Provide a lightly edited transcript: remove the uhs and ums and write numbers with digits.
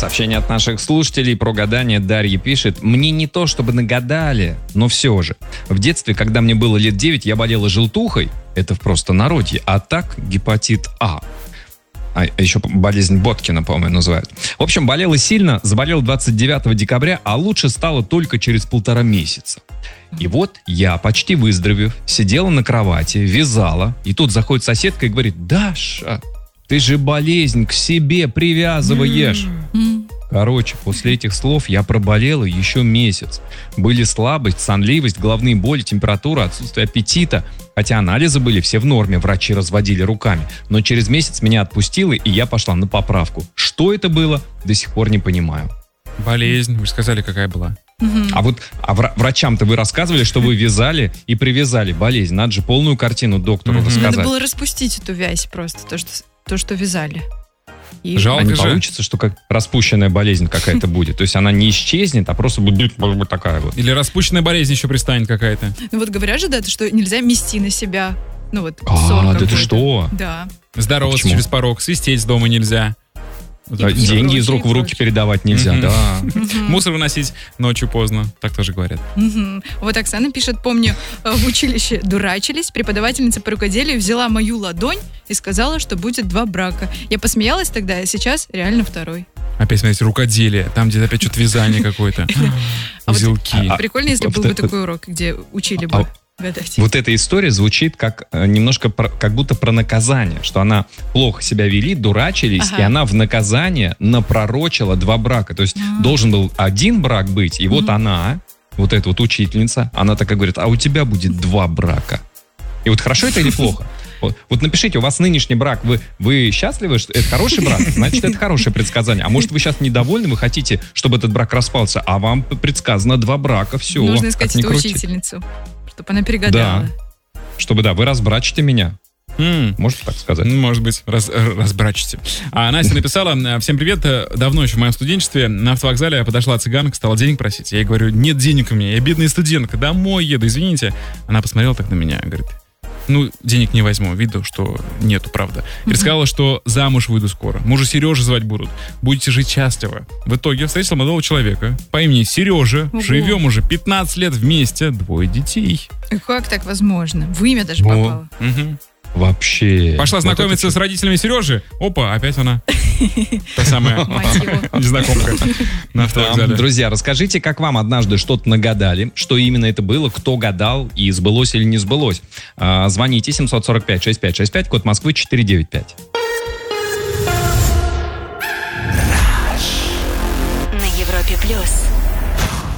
Сообщение от наших слушателей про гадание. Дарья пишет: мне не то чтобы нагадали, но все же. В детстве, когда мне было лет 9, я болела желтухой, это в простонародье, а так гепатит А. А еще болезнь Боткина, по-моему, называют. В общем, болела сильно, заболела 29 декабря, а лучше стало только через 1,5 месяца. И вот я, почти выздоровев, сидела на кровати, вязала, и тут заходит соседка и говорит: Даша, ты же болезнь к себе привязываешь. Короче, после этих слов я проболела еще месяц. Были слабость, сонливость, головные боли, температура, отсутствие аппетита. Хотя анализы были все в норме, врачи разводили руками. Но через месяц меня отпустило, и я пошла на поправку. Что это было, до сих пор не понимаю. Болезнь, вы же сказали, какая была. А врачам-то вы рассказывали, что вы вязали и привязали болезнь. Надо же полную картину доктору рассказать. Надо было распустить эту вязь просто, то, что вязали. И... Жалко а не же. получится, что как распущенная болезнь какая-то будет? То есть она не исчезнет, а просто будет, может быть, такая вот. Или распущенная болезнь еще пристанет какая-то. Ну вот говорят же, да, что нельзя мести на себя. Ну вот да ты что? Да. Здороваться через порог, свистеть дома нельзя. Деньги из рук в руки передавать нельзя, да. Мусор выносить ночью поздно, так тоже говорят. Вот Оксана пишет: помню, в училище дурачились, преподавательница по рукоделию взяла мою ладонь и сказала, что будет 2 брака. Я посмеялась тогда, а сейчас реально 2. Опять, смотрите, рукоделие, там где-то опять что-то вязание какое-то. Узелки. Прикольно, если был бы такой урок, где учили бы гадать. Вот эта история звучит как немножко как будто про наказание, что она плохо себя вели, дурачились, и она в наказание напророчила 2 брака. То есть должен был 1 брак быть, и вот она, вот эта вот учительница, она такая говорит: а у тебя будет 2 брака. И вот хорошо это или плохо? Вот напишите, у вас нынешний брак, вы счастливы, что это хороший брак? Значит, это хорошее предсказание. А может, вы сейчас недовольны, вы хотите, чтобы этот брак распался, а вам предсказано 2 брака, все. Нужно искать эту учительницу, чтобы она перегадала. Да, чтобы, вы разбрачите меня. Можно так сказать? Может быть, разбрачите. А Настя написала: всем привет, давно еще в моем студенчестве на автовокзале подошла цыганка, стала денег просить. Я ей говорю: нет денег у меня, я бедная студентка, домой еду, извините. Она посмотрела так на меня, говорит: ну, денег не возьму, видно, что нету, правда. И рассказала, что замуж выйду скоро, мужа Сережа звать будут, будете жить счастливо. В итоге встретила молодого человека по имени Сережа, живем уже 15 лет вместе, 2 детей. Как так возможно? В имя даже попало. Вообще. Пошла знакомиться с родителями Сережи. Опа, опять она. Та самая незнакомка на автовокзале. Друзья, расскажите, как вам однажды что-то нагадали, что именно это было, кто гадал и сбылось или не сбылось. Звоните 745-6565, код Москвы 495. На Европе Плюс.